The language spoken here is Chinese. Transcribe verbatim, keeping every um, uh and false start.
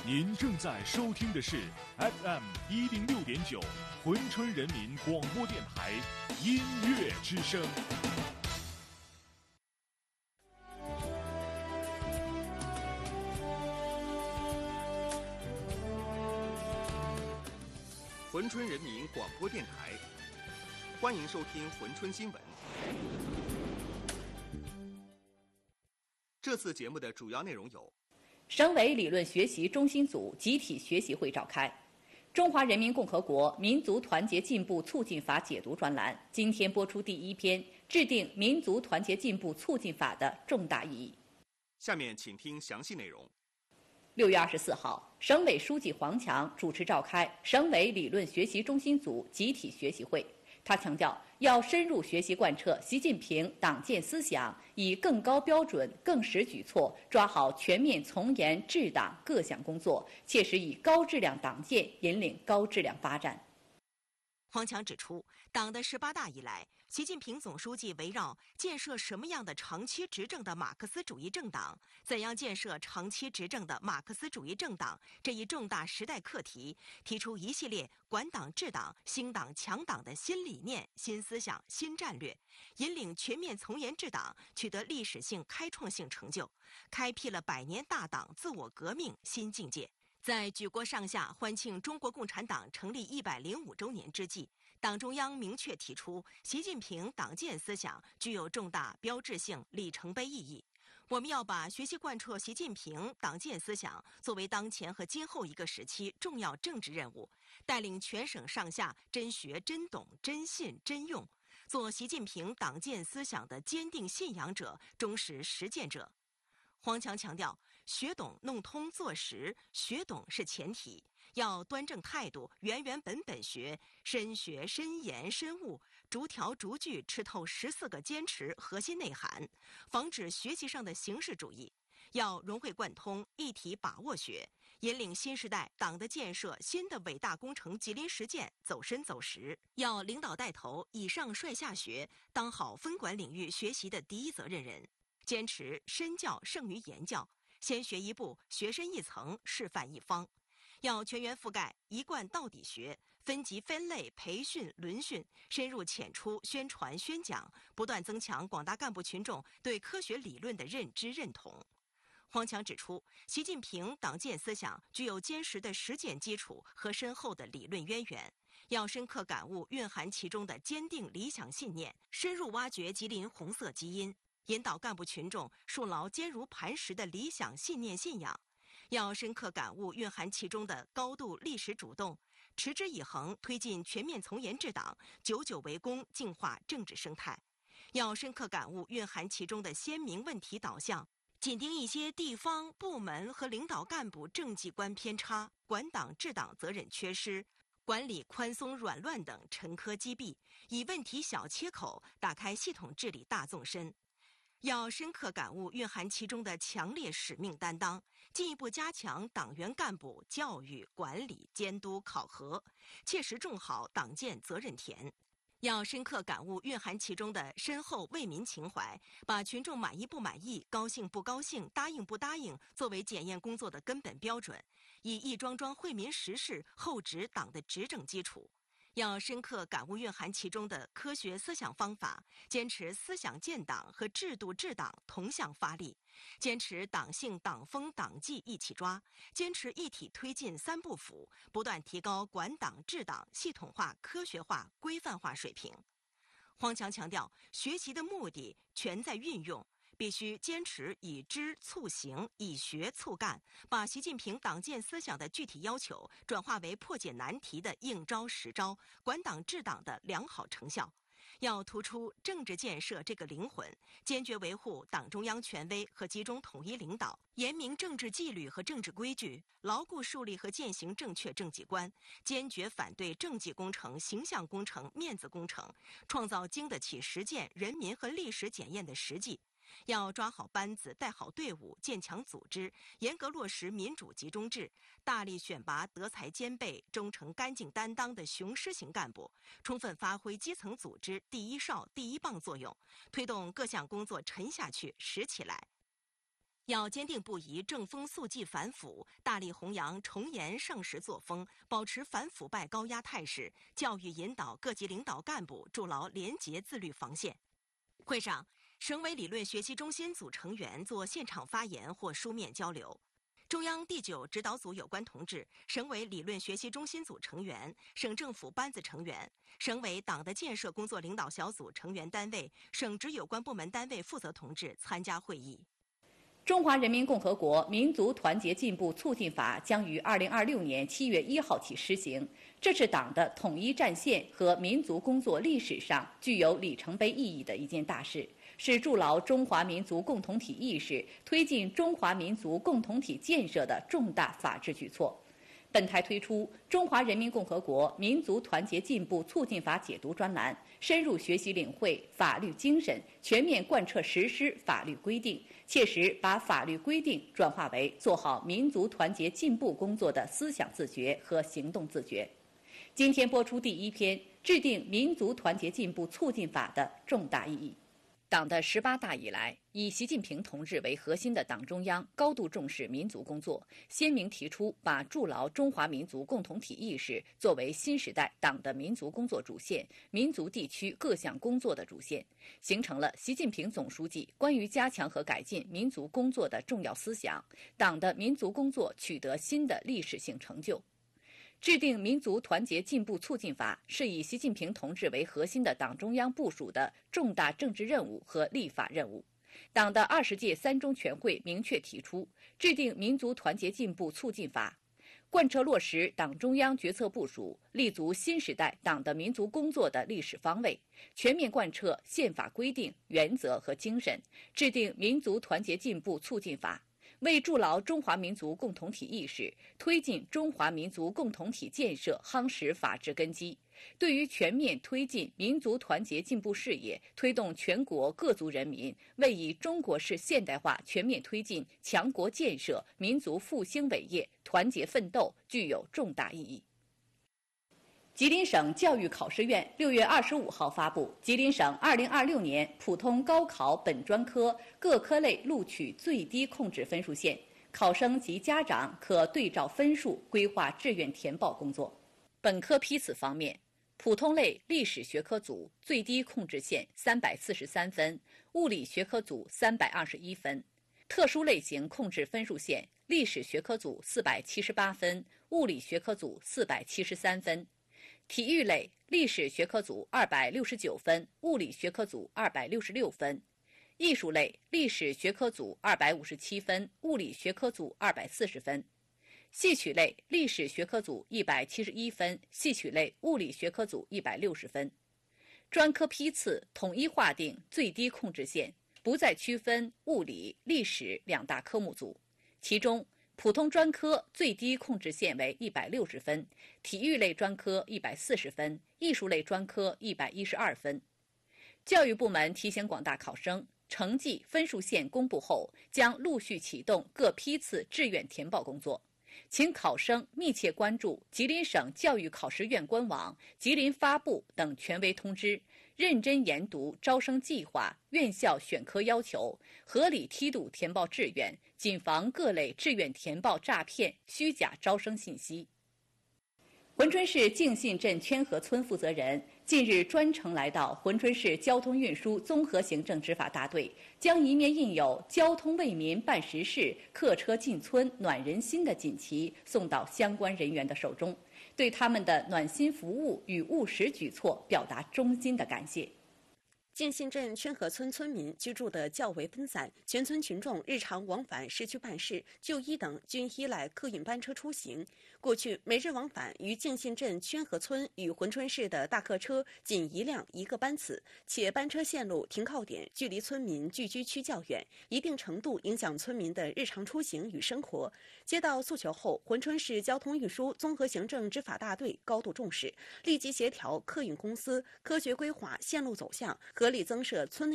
您正在收听的是 F M 一零六点九珲春人民广播电台音乐之声。 珲春人民广播电台，欢迎收听珲春新闻。这次节目的主要内容有： 省委理论学习中心组集体学习会召开，中华人民共和国民族团结进步促进法解读专栏今天播出第一篇，制定民族团结进步促进法的重大意义。 下面请听详细内容。 六月二十四号，省委书记黄强主持召开省委理论学习中心组集体学习会。他强调，要深入学习贯彻习近平党建思想，以更高标准、更实举措抓好全面从严治党各项工作，切实以高质量党建引领高质量发展。 黄强指出，党的十八大以来，习近平总书记围绕建设什么样的长期执政的马克思主义政党，怎样建设长期执政的马克思主义政党这一重大时代课题，提出一系列管党治党、兴党强党的新理念、新思想、新战略，引领全面从严治党取得历史性开创性成就，开辟了百年大党自我革命新境界。在举国上下欢庆中国共产党成立一百零五周年之际，党中央明确提出，习近平党建思想具有重大标志性里程碑意义。我们要把学习贯彻习近平党建思想作为当前和今后一个时期重要政治任务，带领全省上下真学、真懂、真信、真用，做习近平党建思想的坚定信仰者、忠实实践者。黄强强调，学懂弄通做实，学懂是前提，要端正态度，原原本本学，深学深研深悟，逐条逐句吃透十四个坚持核心内涵，防止学习上的形式主义。要融会贯通，一体把握学，引领新时代党的建设新的伟大工程吉林实践走深走实。要领导带头，以上率下学，当好分管领域学习的第一责任人。坚持身教胜于言教，先学一步，学深一层，示范一方。要全员覆盖，一贯到底学，分级分类培训轮训，深入浅出宣传宣讲，不断增强广大干部群众对科学理论的认知认同。黄强指出，习近平党建思想具有坚实的实践基础和深厚的理论渊源，要深刻感悟蕴含其中的坚定理想信念，深入挖掘吉林红色基因，引导干部群众树牢坚如磐石的理想信念信仰，要深刻感悟蕴含其中的高度历史主动，持之以恒推进全面从严治党，久久为功净化政治生态，要深刻感悟蕴含其中的鲜明问题导向，紧盯一些地方部门和领导干部政绩观偏差、管党治党责任缺失、管理宽松软乱等陈疴积弊，以问题小切口打开系统治理大纵深。要深刻感悟蕴含其中的强烈使命担当，进一步加强党员干部教育、管理、监督、考核，切实种好党建责任田。要深刻感悟蕴含其中的深厚为民情怀，把群众满意不满意、高兴不高兴、答应不答应作为检验工作的根本标准，以一桩桩惠民实事厚植党的执政基础。要深刻感悟蕴含其中的科学思想方法，坚持思想建党和制度治党同向发力，坚持党性党风党纪一起抓，坚持一体推进三不腐，不断提高管党治党系统化、科学化、规范化水平。黄强强调，学习的目的全在运用，必须坚持以知促行，以学促干，把习近平党建思想的具体要求转化为破解难题的应招实招，管党治党的良好成效。要突出政治建设这个灵魂，坚决维护党中央权威和集中统一领导，严明政治纪律和政治规矩，牢固树立和践行正确政绩观，坚决反对政绩工程、形象工程、面子工程，创造经得起实践、人民和历史检验的实际。要抓好班子，带好队伍，建强组织，严格落实民主集中制，大力选拔德才兼备、忠诚干净担当的雄狮型干部，充分发挥基层组织第一哨、第一棒作用，推动各项工作沉下去、实起来。 要坚定不移正风肃纪反腐，大力弘扬崇严盛世作风，保持反腐败高压态势，教育引导各级领导干部筑牢廉洁自律防线。会上，省委理论学习中心组成员做现场发言或书面交流。中央第九指导组有关同志、省委理论学习中心组成员、省政府班子成员、省委党的建设工作领导小组成员单位、省直有关部门单位负责同志参加会议。 中华人民共和国民族团结进步促进法将于二零二六年七月一号起施行，这是党的统一战线和民族工作历史上具有里程碑意义的一件大事，是筑牢中华民族共同体意识、推进中华民族共同体建设的重大法治举措。本台推出《中华人民共和国民族团结进步促进法解读》专栏，深入学习领会法律精神，全面贯彻实施法律规定，切实把法律规定转化为做好民族团结进步工作的思想自觉和行动自觉。今天播出第一篇，制定民族团结进步促进法的重大意义。党的十八大以来，以习近平同志为核心的党中央高度重视民族工作，鲜明提出把筑牢中华民族共同体意识作为新时代党的民族工作主线、民族地区各项工作的主线，形成了习近平总书记关于加强和改进民族工作的重要思想，党的民族工作取得新的历史性成就。制定民族团结进步促进法是以习近平同志为核心的党中央部署的重大政治任务和立法任务。党的二十届三中全会明确提出，制定民族团结进步促进法，贯彻落实党中央决策部署，立足新时代党的民族工作的历史方位，全面贯彻宪法规定、原则和精神，制定民族团结进步促进法，为筑牢中华民族共同体意识、推进中华民族共同体建设夯实法治根基。对于全面推进民族团结进步事业，推动全国各族人民为以中国式现代化全面推进强国建设、民族复兴伟业团结奋斗，具有重大意义。吉林省教育考试院六月二十五号发布吉林省二零二六年普通高考本专科各科类录取最低控制分数线，考生及家长可对照分数规划志愿填报工作。本科批次方面，普通类历史学科组最低控制线三百四十三分，物理学科组三百二十一分；特殊类型控制分数线，历史学科组四百七十八分，物理学科组四百七十三分；体育类历史学科组二百六十九分，物理学科组二百六十六分；艺术类历史学科组二百五十七分，物理学科组二百四十分；戏曲类历史学科组一百七十一分，戏曲类物理学科组一百六十分。专科批次统一划定最低控制线，不再区分物理、历史两大科目组。其中，普通专科最低控制线为一百六十分，体育类专科一百四十分，艺术类专科一百一十二分。教育部门提醒广大考生，成绩分数线公布后，将陆续启动各批次志愿填报工作。请考生密切关注吉林省教育考试院官网、吉林发布等权威通知，认真研读招生计划、院校选科要求，合理梯度填报志愿，谨防各类志愿填报诈骗、虚假招生信息。珲春市敬信镇圈河村负责人近日专程来到珲春市交通运输综合行政执法大队，将一面印有“交通为民办实事，客车进村暖人心”的锦旗送到相关人员的手中，对他们的暖心服务与务实举措表达衷心的感谢。 敬信镇圈河村村民居住的较为分散，全村群众日常往返市区办事、就医等均依赖客运班车出行。过去每日往返于敬信镇圈河村与珲春市的大客车仅一辆一个班次，且班车线路、停靠点距离村民聚居区较远，一定程度影响村民的日常出行与生活。接到诉求后，珲春市交通运输综合行政执法大队高度重视，立即协调客运公司科学规划线路走向，合理增设村内